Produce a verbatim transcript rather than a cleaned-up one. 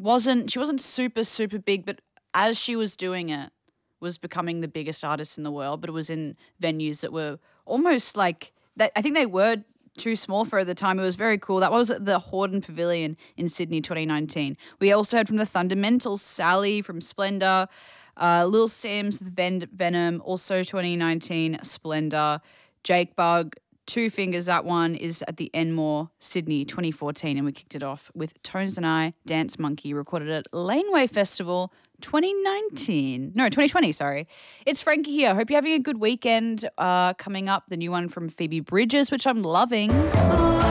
wasn't she wasn't super, super big, but as she was doing it, was becoming the biggest artist in the world, but it was in venues that were almost like that. I think they were too small for her at the time. It was very cool. That was at the Hordern Pavilion in Sydney twenty nineteen. We also heard from the Thundamentals, Sally from Splendor, uh, Lil Sims, Ven- Venom, also twenty nineteen, Splendor, Jake Bug, Two Fingers. That one is at the Enmore, Sydney twenty fourteen, and we kicked it off with Tones and I, Dance Monkey, recorded at Laneway Festival twenty nineteen. No, twenty twenty, sorry. It's Frankie here. Hope you're having a good weekend. Uh, coming up, the new one from Phoebe Bridgers, which I'm loving.